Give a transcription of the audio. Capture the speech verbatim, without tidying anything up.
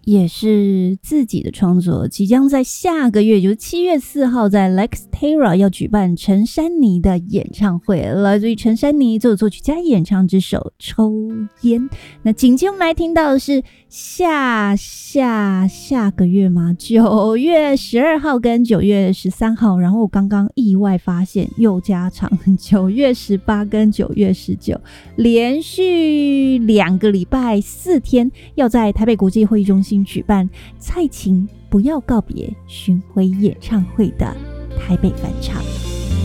也是自己的创作，即将在下个月，就是七月四号，在 Lexterra 要举办陈珊妮的演唱会，来自于陈珊妮作作曲家演唱之首《抽烟》。那紧接我们来听到的是下下下个月吗？九月十二号跟九月十三号，然后我刚刚意外发现又加长，九月十八跟九月十九，连续两个礼拜四天，要在台北国际会议中心举办蔡琴不要告别巡回演唱会的台北返场。